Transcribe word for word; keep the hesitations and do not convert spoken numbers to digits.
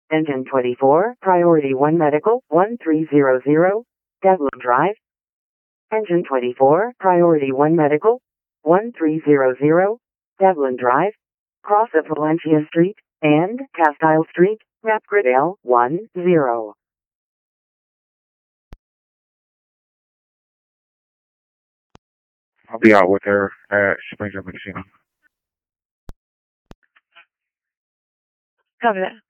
Engine twenty-four, Priority one Medical, one three zero zero, Devlin Drive. Engine twenty-four, Priority one Medical, one three zero zero, Devlin Drive, cross of Valencia Street, and Castile Street, Rapgridale, one zero. I'll be out with her at Springs of Mendocino. Copy that.